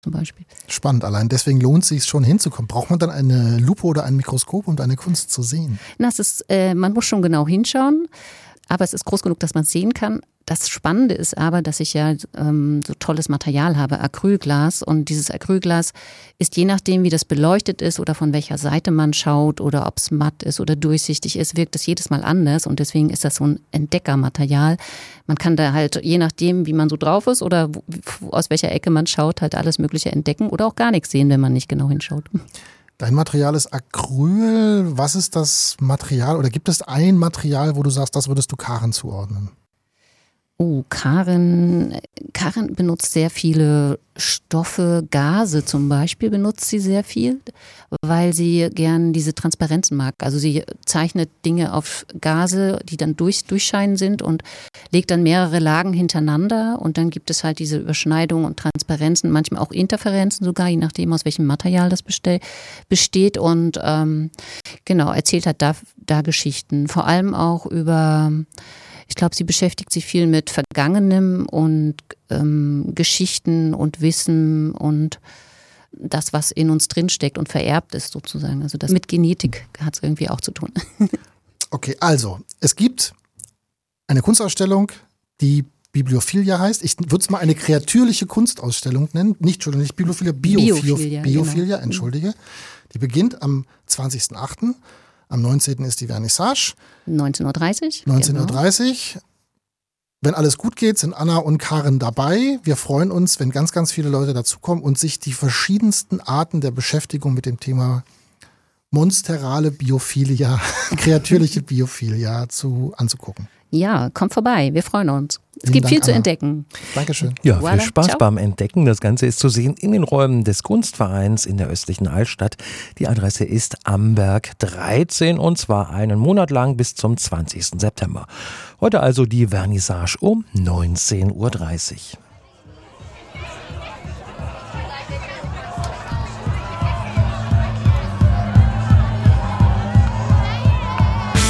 zum Beispiel. Spannend, allein deswegen lohnt es sich schon hinzukommen. Braucht man dann eine Lupe oder ein Mikroskop, um deine Kunst zu sehen? Man muss schon genau hinschauen, aber es ist groß genug, dass man es sehen kann. Das Spannende ist aber, dass ich ja so tolles Material habe, Acrylglas. Und dieses Acrylglas ist, je nachdem, wie das beleuchtet ist oder von welcher Seite man schaut oder ob es matt ist oder durchsichtig ist, wirkt es jedes Mal anders. Und deswegen ist das so ein Entdeckermaterial. Man kann da halt, je nachdem, wie man so drauf ist oder aus welcher Ecke man schaut, halt alles Mögliche entdecken oder auch gar nichts sehen, wenn man nicht genau hinschaut. Dein Material ist Acryl. Was ist das Material? Oder gibt es ein Material, wo du sagst, das würdest du Karen zuordnen? Karen benutzt sehr viele Stoffe, Gase zum Beispiel benutzt sie sehr viel, weil sie gern diese Transparenzen mag. Also sie zeichnet Dinge auf Gase, die dann durchscheinen sind und legt dann mehrere Lagen hintereinander und dann gibt es halt diese Überschneidungen und Transparenzen, manchmal auch Interferenzen sogar, je nachdem aus welchem Material das besteht und erzählt halt da Geschichten, vor allem auch über... Ich glaube, sie beschäftigt sich viel mit Vergangenem und Geschichten und Wissen und das, was in uns drinsteckt und vererbt ist sozusagen. Also das mit Genetik hat es irgendwie auch zu tun. Okay, also es gibt eine Kunstausstellung, die Bibliophilia heißt. Ich würde es mal eine kreatürliche Kunstausstellung nennen. Nicht Bibliophilia, Biophilia, entschuldige. Die beginnt am 20.08. Am 19. ist die Vernissage. 19.30 Uhr. 19.30 Uhr. Wenn alles gut geht, sind Anna und Karen dabei. Wir freuen uns, wenn ganz, ganz viele Leute dazukommen und sich die verschiedensten Arten der Beschäftigung mit dem Thema monsterale Biophilia, kreatürliche Biophilia anzugucken. Ja, kommt vorbei. Wir freuen uns. Es Vielen gibt Dank, viel zu Anna. entdecken. Dankeschön. Ja, Voilà. viel Spaß Ciao. beim Entdecken. Das Ganze ist zu sehen in den Räumen des Kunstvereins in der östlichen Altstadt. Die Adresse ist Amberg 13 und zwar einen Monat lang bis zum 20. September. Heute also die Vernissage um 19.30 Uhr.